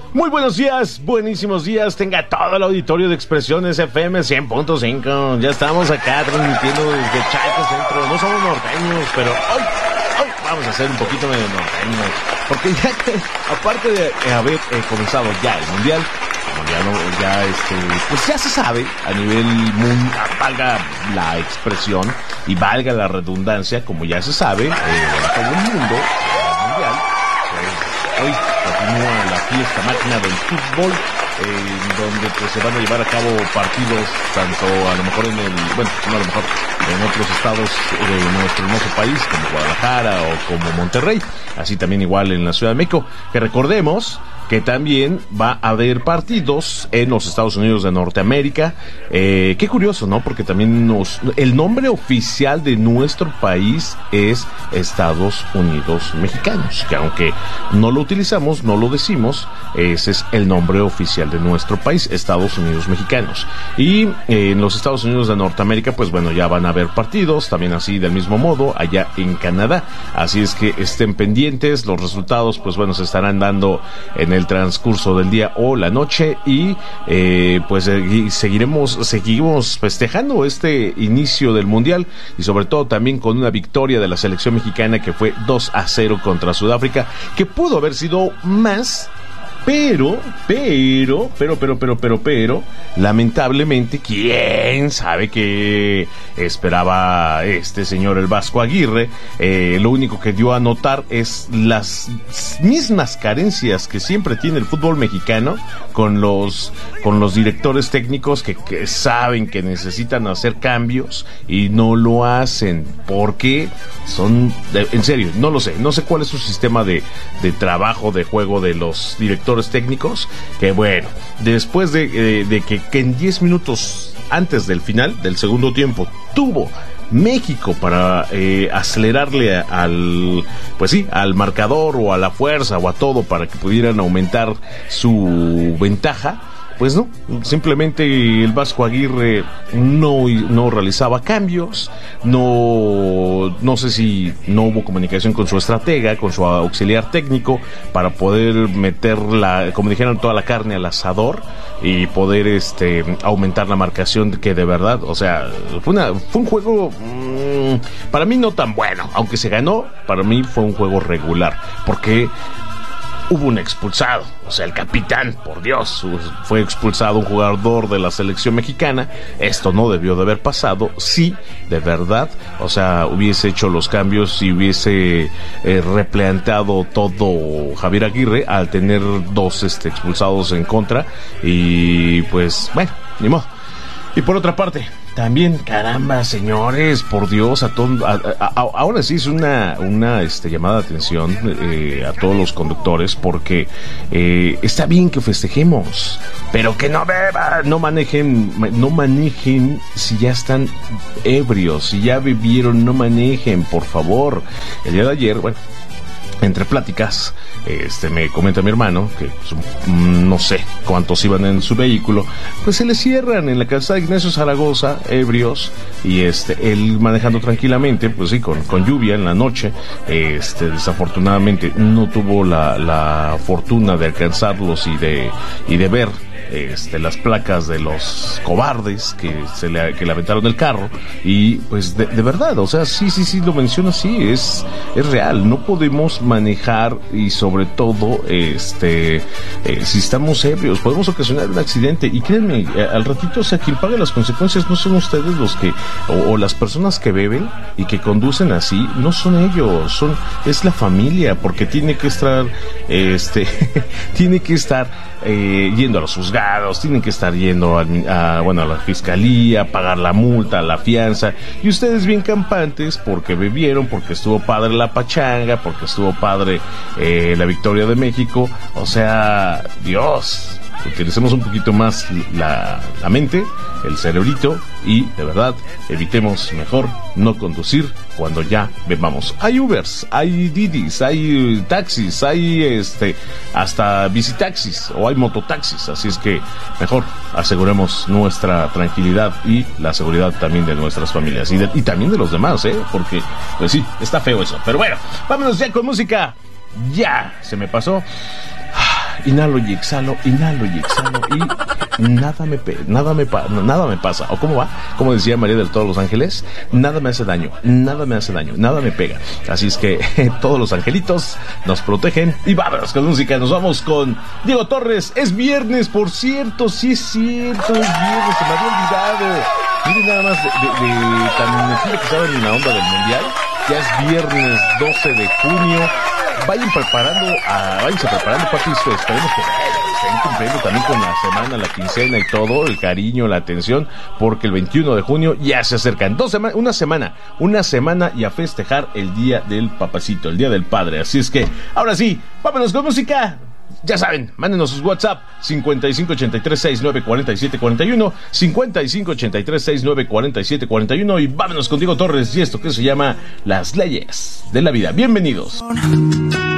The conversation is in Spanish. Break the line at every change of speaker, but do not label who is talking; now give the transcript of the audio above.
Muy buenos días, buenísimos días, tenga todo el auditorio de Expresiones FM 100.5. Ya estamos acá transmitiendo desde Chacas Centro. No somos norteños, pero hoy vamos a hacer un poquito de norteños. Porque ya que, aparte de haber comenzado ya el mundial, pues ya se sabe a nivel mundial, valga la expresión y valga la redundancia, como ya se sabe, en todo el mundo, el mundial, pues hoy continúa la fiesta máquina del fútbol, donde pues se van a llevar a cabo partidos tanto a lo mejor en otros estados de nuestro hermoso país, como Guadalajara o como Monterrey, así también igual en la Ciudad de México, que recordemos que también va a haber partidos en los Estados Unidos de Norteamérica. Qué curioso, ¿no? Porque también el nombre oficial de nuestro país es Estados Unidos Mexicanos, que aunque no lo utilizamos, no lo decimos, ese es el nombre oficial de nuestro país, Estados Unidos Mexicanos. Y en los Estados Unidos de Norteamérica, pues bueno, ya van a haber partidos, también así del mismo modo, allá en Canadá. Así es que estén pendientes, los resultados, pues bueno, se estarán dando en el transcurso del día o la noche y pues seguimos festejando este inicio del mundial y sobre todo también con una victoria de la selección mexicana que fue 2-0 contra Sudáfrica, que pudo haber sido más, pero, lamentablemente, quién sabe qué esperaba este señor el Vasco Aguirre. Lo único que dio a notar es las mismas carencias que siempre tiene el fútbol mexicano con los directores técnicos que saben que necesitan hacer cambios y no lo hacen porque en serio, no lo sé, no sé cuál es su sistema de trabajo, de juego de los directores técnicos, que bueno, después de que en 10 minutos antes del final del segundo tiempo tuvo México para acelerarle al marcador o a la fuerza o a todo para que pudieran aumentar su ventaja, pues no, simplemente el Vasco Aguirre no realizaba cambios, no sé si no hubo comunicación con su estratega, con su auxiliar técnico, para poder meter como dijeron, toda la carne al asador y poder aumentar la marcación, que de verdad, o sea, fue un juego para mí no tan bueno, aunque se ganó, para mí fue un juego regular, porque hubo un expulsado, o sea, el capitán, por Dios, fue expulsado un jugador de la selección mexicana. Esto no debió de haber pasado, sí, de verdad, o sea, hubiese hecho los cambios y hubiese replanteado todo Javier Aguirre al tener dos expulsados en contra, y pues, bueno, ni modo. Y por otra parte, también, caramba, señores, por Dios, ahora sí es una llamada de atención a todos los conductores, porque está bien que festejemos, pero que no beban, no manejen si ya están ebrios, si ya bebieron, no manejen, por favor. El día de ayer, bueno, entre pláticas, me comenta mi hermano que no sé cuántos iban en su vehículo, pues se le cierran en la calzada de Ignacio Zaragoza, ebrios, y él manejando tranquilamente, pues sí, con lluvia en la noche, desafortunadamente no tuvo la fortuna de alcanzarlos y de ver las placas de los cobardes que le aventaron el carro. Y pues de verdad, o sea, sí lo menciono así, es real, no podemos manejar, y sobre todo si estamos ebrios podemos ocasionar un accidente, y créanme, al ratito, o sea, quien paga las consecuencias no son ustedes los que o las personas que beben y que conducen así, no son ellos, es la familia, porque tiene que estar yendo a los juzgados, tienen que estar yendo a la fiscalía, pagar la multa, la fianza, y ustedes bien campantes porque bebieron, porque estuvo padre la pachanga, porque estuvo padre la victoria de México. O sea, Dios, utilicemos un poquito más la mente, el cerebrito, y de verdad evitemos mejor no conducir cuando ya bebamos. Hay Ubers, hay Didis, hay taxis, hay hasta bicitaxis o hay mototaxis, así es que mejor aseguremos nuestra tranquilidad y la seguridad también de nuestras familias y también de los demás, porque pues sí, está feo eso. Pero bueno, vámonos ya con música. Ya se me pasó. inhalo y exhalo y nada me pasa. ¿O cómo va? Como decía María del Todos los Ángeles, nada me hace daño, nada me pega. Así es que todos los angelitos nos protegen. Y vámonos con música, nos vamos con Diego Torres. Es viernes, por cierto, sí es cierto, es viernes, se me había olvidado. Miren nada más de tan metido que saben en la onda del mundial. Ya es viernes 12 de junio. Váyanse preparando, Pati, esperemos que estén cumpliendo también con la semana, la quincena y todo, el cariño, la atención, porque el 21 de junio ya se acercan. Una semana y a festejar el Día del Papacito, el Día del Padre. Así es que, ahora sí, vámonos con música. Ya saben, mándenos sus WhatsApp 5583694741, 5583694741 y vámonos con Diego Torres y esto que se llama Las Leyes de la Vida. Bienvenidos.